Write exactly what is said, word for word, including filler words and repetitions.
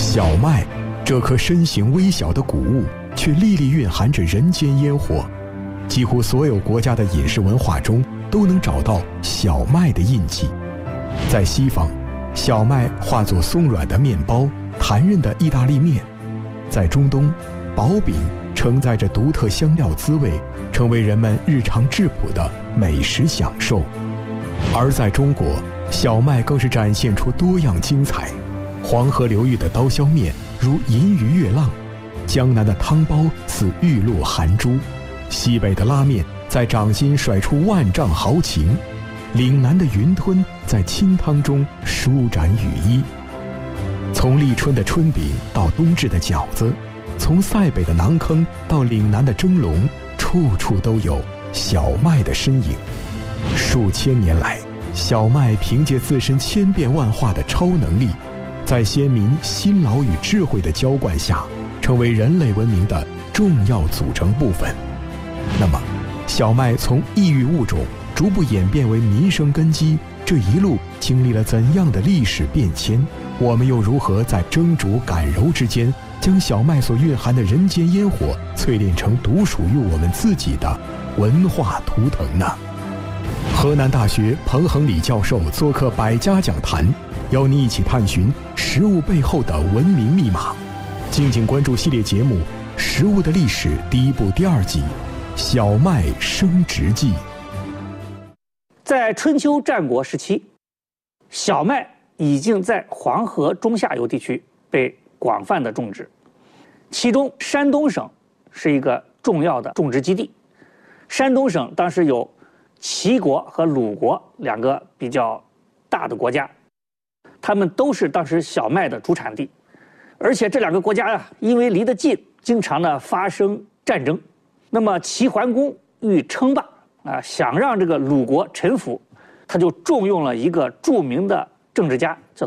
小麦，这颗身形微小的谷物，却历历蕴含着人间烟火。几乎所有国家的饮食文化中都能找到小麦的印记。在西方，小麦化作松软的面包，弹韧的意大利面；在中东，薄饼承载着独特香料滋味，成为人们日常质朴的美食享受。而在中国，小麦更是展现出多样精彩。黄河流域的刀削面如银鱼跃浪，江南的汤包似玉露含珠，西北的拉面在掌心甩出万丈豪情，岭南的云吞在清汤中舒展羽衣。从立春的春饼到冬至的饺子，从塞北的馕坑到岭南的蒸笼，处处都有小麦的身影。数千年来，小麦凭借自身千变万化的超能力，在先民辛劳与智慧的浇灌下，成为人类文明的重要组成部分。那么，小麦从异域物种逐步演变为民生根基，这一路经历了怎样的历史变迁？我们又如何在蒸煮擀揉之间，将小麦所蕴含的人间烟火淬炼成独属于我们自己的文化图腾呢？河南大学彭恒礼教授做客百家讲坛，邀你一起探寻食物背后的文明密码。敬请关注系列节目《食物的历史》第一部第二季《小麦升值记》。 在春秋战国时期，小麦已经在黄河中下游地区被广泛的种植，其中山东省是一个重要的种植基地。山东省当时有齐国和鲁国两个比较大的国家，他们都是当时小麦的主产地，而且这两个国家啊，因为离得近，经常呢发生战争。那么齐桓公欲称霸啊，想让这个鲁国臣服，他就重用了一个著名的政治家，叫